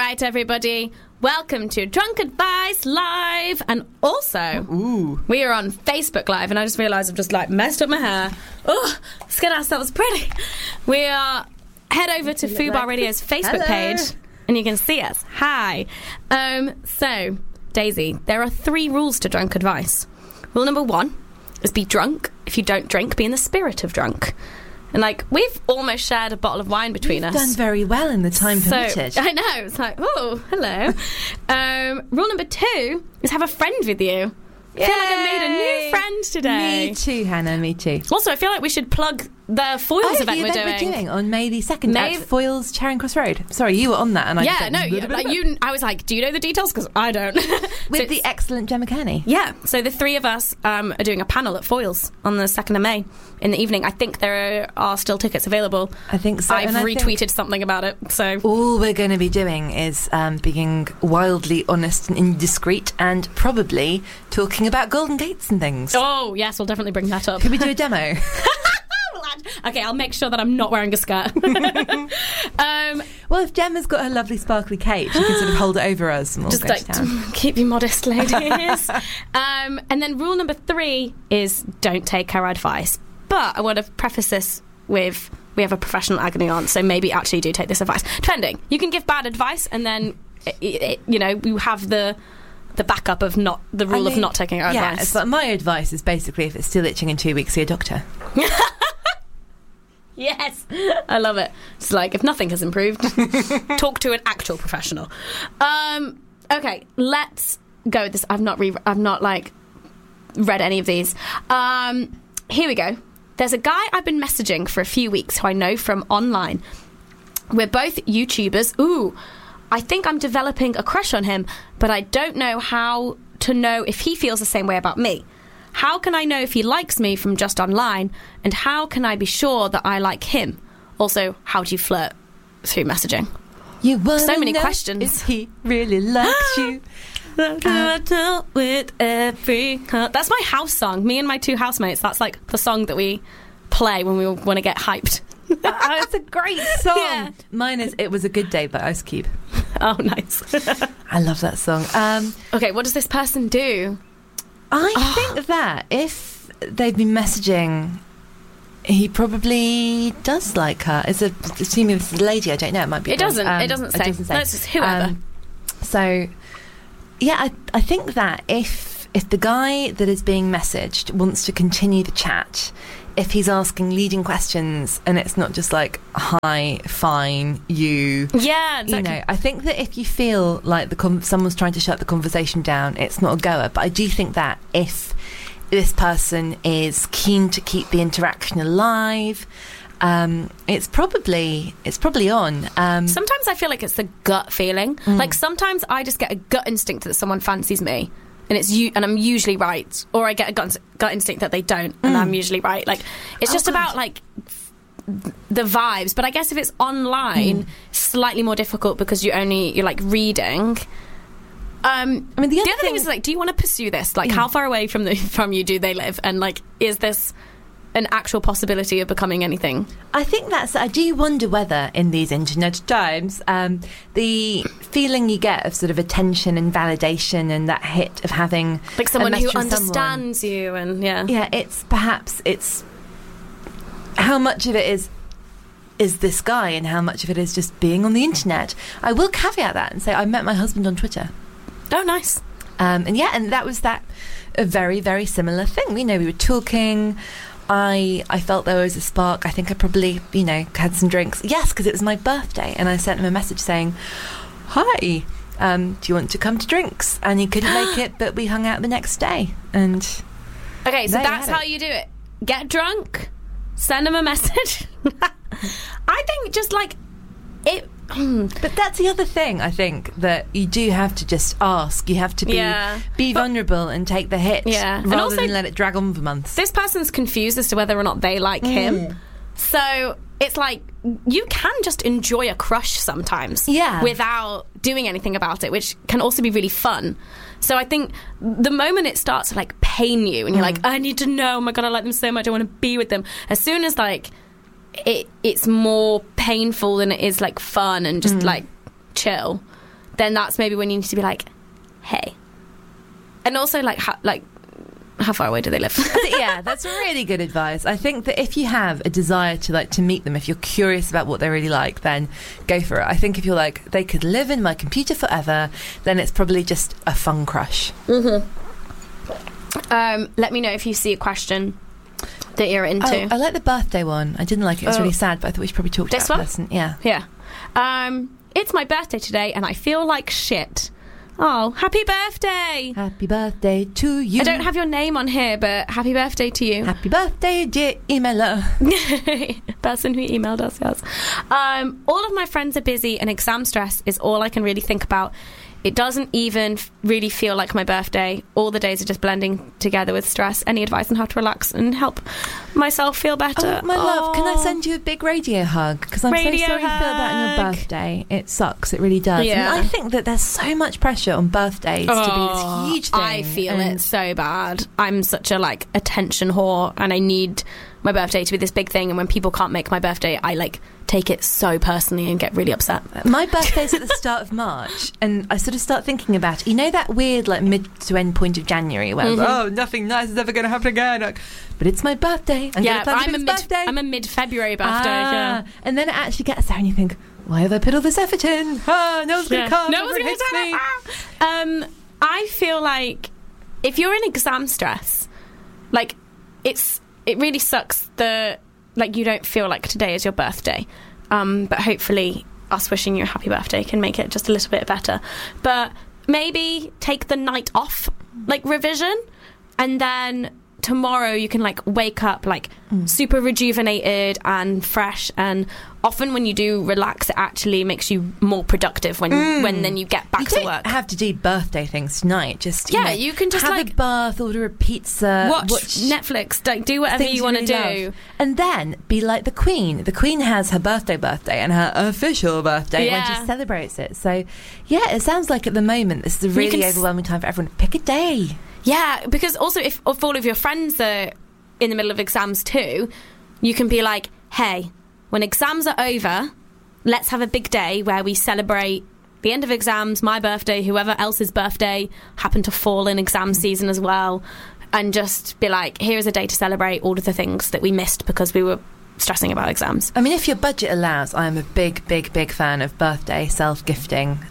right, everybody. Welcome to Drunk Advice Live. And also, we are on Facebook Live. And I just realised I've just, messed up my hair. Oh, let's get ourselves pretty. We are... Head over to Fubar Radio's Facebook page, and you can see us. Hi. So, Daisy, there are 3 rules to drunk advice. Rule number 1 is be drunk. If you don't drink, be in the spirit of drunk. And, we've almost shared a bottle of wine between us. You've done very well in the time permitted. I know. It's oh, hello. Rule number 2 is have a friend with you. I feel like I made a new friend today. Me too, Hannah, me too. Also, I feel like we should plug the Foyles event we're doing on May the 2nd at Foyles, Charing Cross Road. Sorry, you were on that. And I was like, do you know the details? Because I don't. With the excellent Gemma Kearney. Yeah, so the 3 of us are doing a panel at Foyles on the 2nd of May in the evening. I think there are still tickets available. I think so. I've retweeted something about it. So all we're going to be doing is being wildly honest and indiscreet and probably talking about Golden Gates and things. Oh, yes, we'll definitely bring that up. Could we do a demo? Okay, I'll make sure that I'm not wearing a skirt. Well, if Gemma's got her lovely sparkly cape, she can sort of hold it over us and we'll just go to town. Keep you modest, ladies. And then rule number 3 is don't take our advice. But I want to preface this with we have a professional agony aunt, so maybe actually do take this advice. Depending. You can give bad advice and then, we have the backup of not the rule of not taking our advice. Yeah, my advice is basically if it's still itching in 2 weeks, see a doctor. Yes, I love it. It's like if nothing has improved, talk to an actual professional. Okay, let's go with this. I've not read any of these. Here we go. There's a guy I've been messaging for a few weeks who I know from online. We're both YouTubers. Ooh, I think I'm developing a crush on him, but I don't know how to know if he feels the same way about me. How can I know if he likes me from just online? And how can I be sure that I like him? Also, how do you flirt through messaging? So many questions. If he really likes you. With every heart. That's my house song. Me and my 2 housemates. That's the song that we play when we want to get hyped. It's a great song. Yeah. Mine is It Was a Good Day by Ice Cube. Oh, nice. I love that song. Okay, what does this person do? I think that if they've been messaging, he probably does like her. Assuming this is a lady, I don't know. It might be. It doesn't say. No, it's just whoever. So, yeah, I think that if the guy that is being messaged wants to continue the chat, if he's asking leading questions and it's not just like, hi, fine, you. Yeah, exactly. I think that if you feel like someone's trying to shut the conversation down, it's not a goer. But I do think that if this person is keen to keep the interaction alive, it's probably on. Sometimes I feel like it's the gut feeling. Sometimes I just get a gut instinct that someone fancies me. And and I'm usually right, or I get a gut instinct that they don't, and I'm usually right. It's just about the vibes. But I guess if it's online, slightly more difficult because you're reading. The other thing is do you want to pursue this? How far away from you do they live? And is this an actual possibility of becoming anything? I think I do wonder whether in these internet times, the feeling you get of sort of attention and validation and that hit of having someone who understands you and it's how much of it is this guy and how much of it is just being on the internet. I will caveat that and say I met my husband on Twitter. Oh, nice. And that was a very, very similar thing. We were talking. I felt there was a spark. I think I probably, had some drinks. Yes, because it was my birthday. And I sent him a message saying, hi, do you want to come to drinks? And he couldn't make it, but we hung out the next day. And okay, so that's how you do it. Get drunk, send him a message. I think just it... But that's the other thing, I think, that you do have to just ask. You have to be vulnerable and take the hit rather than let it drag on for months. This person's confused as to whether or not they like him. So it's you can just enjoy a crush sometimes without doing anything about it, which can also be really fun. So I think the moment it starts to pain you and you're I need to know, oh my God, I like them so much, I want to be with them. As soon as it's more painful than it is fun and just chill, then that's maybe when you need to be like, hey. And also, like, how far away do they live? Yeah, that's really good advice. I think that if you have a desire to meet them, if you're curious about what they really like, then go for it. I think if you're like, they could live in my computer forever, then it's probably just a fun crush. Let me know if you see a question that you're into. I like the birthday one. I didn't like it. It was really sad, but I thought we should probably talk to that person. Yeah. It's my birthday today and I feel like shit. Oh, happy birthday! Happy birthday to you. I don't have your name on here, but happy birthday to you. Happy birthday, dear emailer. Person who emailed us, yes. All of my friends are busy and exam stress is all I can really think about. It doesn't even really feel like my birthday. All the days are just blending together with stress. Any advice on how to relax and help myself feel better? Oh, my love, can I send you a big radio hug? Because I'm so sorry you feel that on your birthday. It sucks, it really does. Yeah. And I think that there's so much pressure on birthdays to be this huge thing. I feel it so bad. I'm such a, like, attention whore, and I need my birthday to be this big thing, and when people can't make my birthday, I, like, take it so personally and get really upset. My birthday's at the start of March, and I sort of start thinking about it. You know that weird, like, mid to end point of January where nothing nice is ever going to happen again. Like, but it's my birthday. I'm a mid-February birthday. Yeah. And then it actually gets there, and you think, why have I put all this effort in? No one's going to come. No one's going to me. I feel like if you're in exam stress, like, it really sucks that, like, you don't feel like today is your birthday, but hopefully us wishing you a happy birthday can make it just a little bit better. But maybe take the night off, like, revision, and then tomorrow you can, like, wake up, like, super rejuvenated and fresh. And often when you do relax, it actually makes you more productive when then you get back to work. You don't have to do birthday things tonight. Just you can just, have like, a bath, order a pizza, watch Netflix, like, do whatever you want to do, and then be like the Queen. The Queen has her birthday and her official birthday when she celebrates it. So yeah, it sounds like at the moment this is a really overwhelming time for everyone to pick a day. Yeah, because also if all of your friends are in the middle of exams too, you can be like, hey, when exams are over, let's have a big day where we celebrate the end of exams, my birthday, whoever else's birthday happened to fall in exam season as well, and just be like, here's a day to celebrate all of the things that we missed because we were stressing about exams. I mean, if your budget allows, I'm a big fan of birthday self-gifting,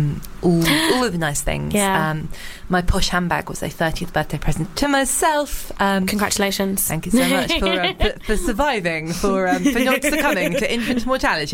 all of the nice things. My posh handbag was a 30th birthday present to myself. Congratulations. Thank you so much for surviving, for not succumbing to infant mortality.